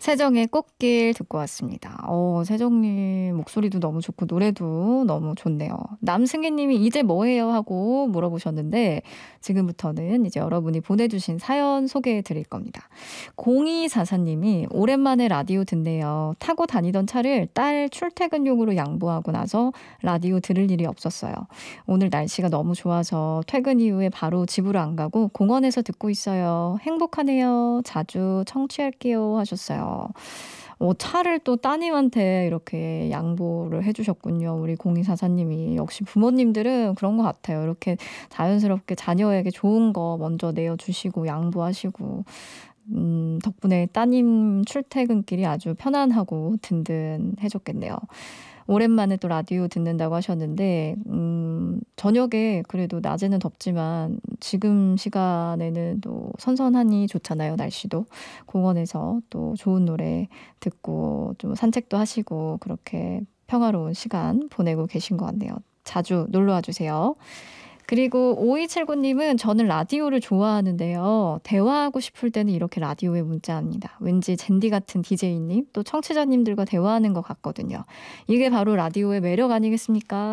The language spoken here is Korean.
세정의 꽃길 듣고 왔습니다. 세정님 목소리도 너무 좋고 노래도 너무 좋네요. 남승희님이 이제 뭐해요 하고 물어보셨는데 지금부터는 이제 여러분이 보내주신 사연 소개해 드릴 겁니다. 0244님이 오랜만에 라디오 듣네요. 타고 다니던 차를 딸 출퇴근용으로 양보하고 나서 라디오 들을 일이 없었어요. 오늘 날씨가 너무 좋아서 퇴근 이후에 바로 집으로 안 가고 공원에서 듣고 있어요. 행복하네요. 자주 청취할게요 하셨어요. 차를 또 따님한테 이렇게 양보를 해주셨군요. 우리 0244님이. 역시 부모님들은 그런 것 같아요. 이렇게 자연스럽게 자녀에게 좋은 거 먼저 내어주시고 양보하시고 덕분에 따님 출퇴근길이 아주 편안하고 든든해졌겠네요. 오랜만에 또 라디오 듣는다고 하셨는데 저녁에 그래도 낮에는 덥지만 지금 시간에는 또 선선하니 좋잖아요. 날씨도. 공원에서 또 좋은 노래 듣고 좀 산책도 하시고 그렇게 평화로운 시간 보내고 계신 것 같네요. 자주 놀러와 주세요. 그리고 5279님은 저는 라디오를 좋아하는데요. 대화하고 싶을 때는 이렇게 라디오에 문자합니다. 왠지 젠디 같은 DJ님 또 청취자님들과 대화하는 것 같거든요. 이게 바로 라디오의 매력 아니겠습니까?